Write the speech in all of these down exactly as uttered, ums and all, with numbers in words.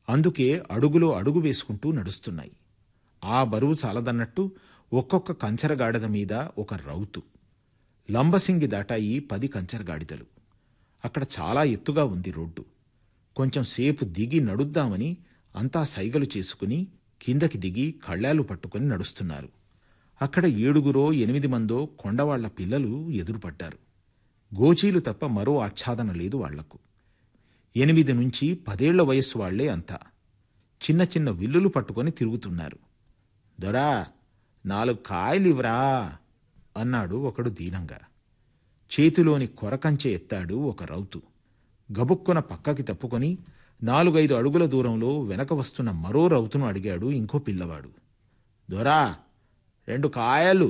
అందుకే అడుగులో అడుగు వేసుకుంటూ నడుస్తున్నాయి. ఆ బరువు చాలదన్నట్టు ఒక్కొక్క కంచరగాడిద మీద ఒక రౌతు. లంబసింగి దాటాయి పది కంచరగాడిదలు. అక్కడ చాలా ఎత్తుగా ఉంది రోడ్డు. కొంచెం సేపు దిగి నడుద్దామని అంతా సైగలు చేసుకుని కిందకి దిగి కళ్ళాలు పట్టుకుని నడుస్తున్నారు. అక్కడ ఏడుగురో ఎనిమిది మందో కొండవాళ్ల పిల్లలు ఎదురుపడ్డారు. గోచీలు తప్ప మరో ఆచ్ఛాదన లేదు వాళ్లకు. ఎనిమిది నుంచి పదేళ్ల వయస్సు వాళ్లే అంతా. చిన్న చిన్న విల్లులు పట్టుకొని తిరుగుతున్నారు. దొరా, నాలుగు కాయలివ్రా అన్నాడు ఒకడు దీనంగా. చేతిలోని కొరకంచె ఎత్తాడు ఒక రౌతు. గబుక్కున పక్కకి తప్పుకొని నాలుగైదు అడుగుల దూరంలో వెనక వస్తున్న మరో రౌతును అడిగాడు ఇంకో పిల్లవాడు. దొరా, రెండు కాయలు.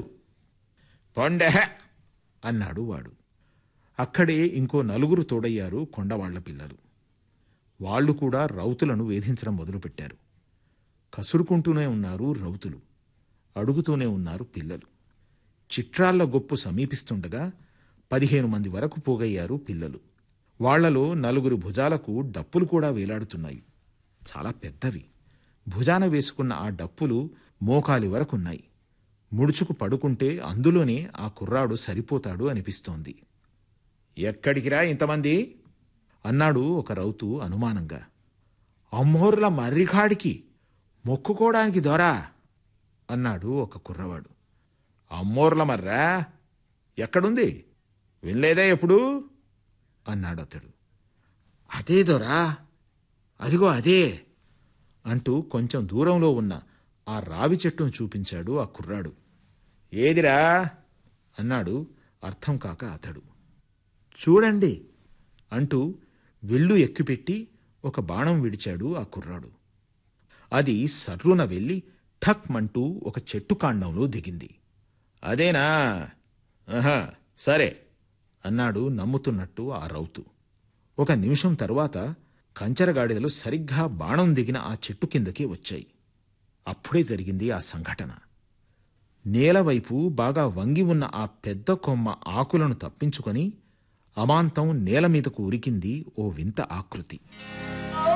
పొండె అన్నాడు వాడు. అక్కడే ఇంకో నలుగురు తోడయ్యారు కొండవాళ్ల పిల్లలు. వాళ్లు కూడా రౌతులను వేధించడం మొదలుపెట్టారు. కసురుకుంటూనే ఉన్నారు రౌతులు, అడుగుతూనే ఉన్నారు పిల్లలు. చిట్రాళ్ల గొప్పు సమీపిస్తుండగా పదిహేను మంది వరకు పోగయ్యారు పిల్లలు. వాళ్లలో నలుగురు భుజాలకు డప్పులు కూడా వేలాడుతున్నాయి. చాలా పెద్దవి. భుజాన వేసుకున్న ఆ డప్పులు మోకాలి వరకున్నాయి. ముడుచుకు పడుకుంటే అందులోనే ఆ కుర్రాడు సరిపోతాడు అనిపిస్తోంది. ఎక్కడికిరా ఇంతమంది అన్నాడు ఒక రౌతు అనుమానంగా. అమ్మోర్ల మర్రికాడికి మొక్కుకోవడానికి దొరా అన్నాడు ఒక కుర్రవాడు. అమ్మోర్ల మర్రా ఎక్కడుంది, వినలేదా ఎప్పుడు అన్నాడు అతడు. అదే దొరా, అదిగో అదే అంటూ కొంచెం దూరంలో ఉన్న ఆ రావి చెట్టును చూపించాడు ఆ కుర్రాడు. ఏదిరా అన్నాడు అర్థం కాక అతడు. చూడండి అంటూ వెళ్ళు ఎక్కుపెట్టి ఒక బాణం విడిచాడు ఆ కుర్రాడు. అది సర్రున వెళ్ళి ఠక్ మంటూ ఒక చెట్టు కాండంలో దిగింది. అదేనా, ఆహా సరే అన్నాడు నమ్ముతున్నట్టు ఆ రౌతు. ఒక నిమిషం తరువాత కంచరగాడిదలు సరిగ్గా బాణం దిగిన ఆ చెట్టు కిందకి వచ్చాయి. అప్పుడే జరిగింది ఆ సంఘటన. నేలవైపు బాగా వంగి ఉన్న ఆ పెద్ద కొమ్మ ఆకులను తప్పించుకొని అమాంతం నేలమీదకు ఉరికింది ఓ వింత ఆకృతి.